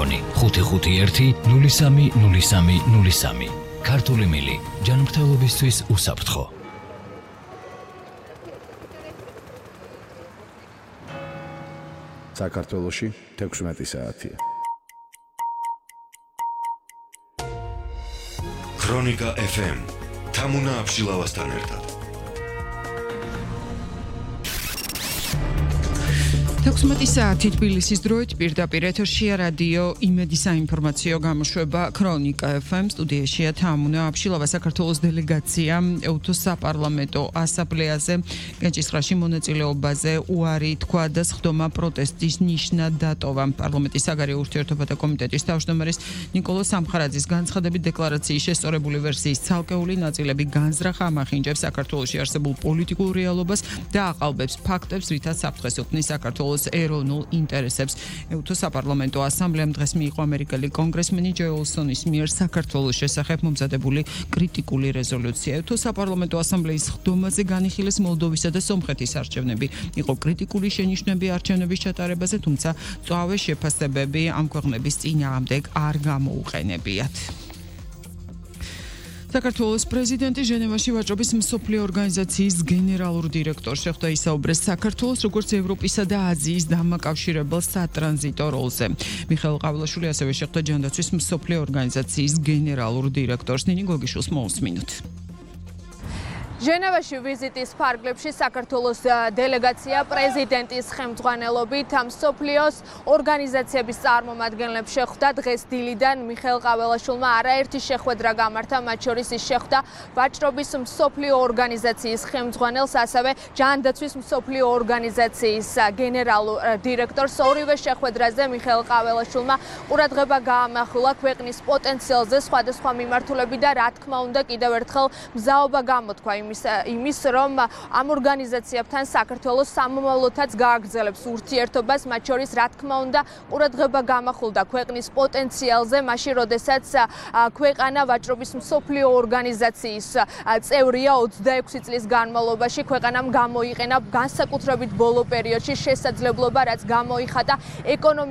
ტელეფონი 551 030303. ქართული მილი ჯანმრთელობისთვის უსაფრთხო. საქართველოში 16 საათია. ქრონიკა FM თამუნა აბშილავასთან ერთად. 16 საათი თბილისის დროით პირდაპირ ეთერშია რადიო იმედი საინფორმაციო გამოშვება ქრონიკა FM სტუდიაშია თამუნა აბშილავა საქართველოს დელეგაცია ეუთოს საპარლამენტო ასამბლეაზე კენჭისყრაში მონაწილეობაზე უარი თქვა და სხდომა პროტესტის ნიშნად დატოვა პარლამენტის საგარეო ურთიერთობათა კომიტეტის თავმჯდომარის ნიკოლოზ სამხარაძის განცხადებით დეკლარაციის შესწორებული ვერსიის ცალკეული ნაწილები განზრახ ამახინჯებს საქართველოში არსებულ პოლიტიკურ რეალობას და აყალბებს ფაქტებს რითაც საფრთხეს უქმნის საქართველოს ეროვნულ ინტერესებს. ეუთოს საპარლამენტო ასამბლეამ დღეს მიიღო ამერიკელი კონგრესმენი ჯო ოლსონის მიერ საქართველოს შესახებ მომზადებული კრიტიკული რეზოლუცია. ეუთოს საპარლამენტო ასამბლეის ხდომაზე განიხილეს მოლდოვისა და სომხეთის არჩევნები. იყო კრიტიკული შენიშვნები არჩევნების ჩატარებაზე, თუმცა მწვავე შეფასებები ამ ქვეყნების წინააღმდეგ არ გამოუყენებიათ. საქართველოს პრეზიდენტი ჟენევაში ვაჭრობის მსოფლიო ორგანიზაციის გენერალურ დირექტორს შეხვდა ისაუბრეს საქართველოს როგორც ევროპისა და აზიის დამაკავშირებელ სატრანზიტო როლზე. მიხეილ ყავილაშვილი ასევე შეხვდა ჯანდაცვის მსოფლიო ორგანიზაციის გენერალურ დირექტორს. ნინი გოგიშვილს მოусმინოთ. ჟენევაში ვიზიტის ფარგლებში საქართველოს დელეგაცია პრეზიდენტის ხელმძღვანელობით მსოფლიოს ორგანიზაციების წარმომადგენლებს შეხვდა. დღეს დილიდან მიხეილ ყავილაშვილმა არაერთი შეხვედრა გამართა, მათ შორის ის შეხვდა ვაჭრობის მსოფლიო ორგანიზაციის ხელმძღვანელს, ასევე ჯანდაცვის მსოფლიო ორგანიზაციის გენერალურ დირექტორს. ორივე შეხვედრაზე მიხეილ ყავილაშვილმა ყურადღება გაამახვილა ქვეყნის პოტენციალზე სხვადასხვა მიმართულები და რა თქმა უნდა კიდევ ერთხელ მზაობა გამოთქვა იმის, რომ ამ ორგანიზაციებთან საქართველოს სამომავლოდაც გააგრძელებს ურთიერთობას, მათ შორის რა თქმა უნდა ყურადღება გამახვილდა ქვეყნის პოტენციალზე, მაშინ როდესაც ქვეყანა ვაჭრობის მსოფლიო ორგანიზაციის წევრია 26 წლის განმავლობაში, ქვეყანამ გამოიყენა განსაკუთრებით ბოლო პერიოდში შესაძლებლობა, რაც გამოიხატა ეკონომიკურ